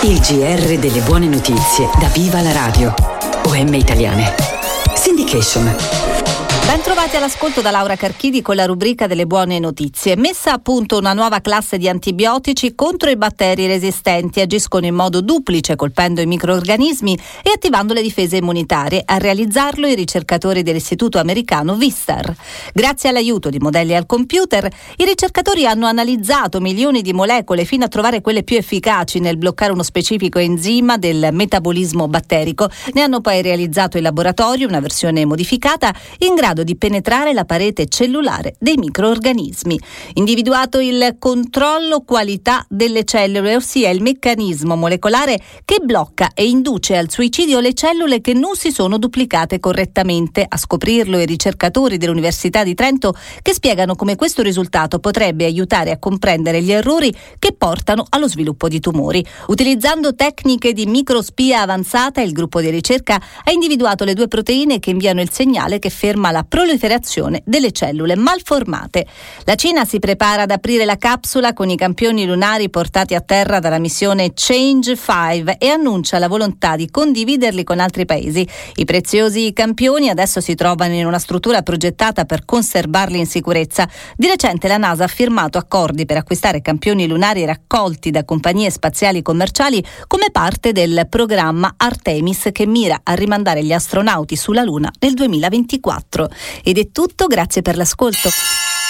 Il GR delle buone notizie da Viva la Radio. OM Italiane. Syndication. Ben trovati all'ascolto da Laura Carchidi con la rubrica delle buone notizie. Messa a punto una nuova classe di antibiotici contro i batteri resistenti. Agiscono in modo duplice, colpendo i microrganismi e attivando le difese immunitarie. A realizzarlo i ricercatori dell'istituto americano Wistar. Grazie all'aiuto di modelli al computer, i ricercatori hanno analizzato milioni di molecole fino a trovare quelle più efficaci nel bloccare uno specifico enzima del metabolismo batterico. Ne hanno poi realizzato in laboratorio una versione modificata in grado di penetrare la parete cellulare dei microorganismi. Individuato il controllo qualità delle cellule, ossia il meccanismo molecolare che blocca e induce al suicidio le cellule che non si sono duplicate correttamente. A scoprirlo i ricercatori dell'Università di Trento, che spiegano come questo risultato potrebbe aiutare a comprendere gli errori che portano allo sviluppo di tumori. Utilizzando tecniche di microspia avanzata, il gruppo di ricerca ha individuato le due proteine che inviano il segnale che ferma la proliferazione delle cellule malformate. La Cina si prepara ad aprire la capsula con i campioni lunari portati a terra dalla missione Change 5 e annuncia la volontà di condividerli con altri paesi. I preziosi campioni adesso si trovano in una struttura progettata per conservarli in sicurezza. Di recente la NASA ha firmato accordi per acquistare campioni lunari raccolti da compagnie spaziali commerciali come parte del programma Artemis, che mira a rimandare gli astronauti sulla Luna nel 2024. Ed è tutto, grazie per l'ascolto.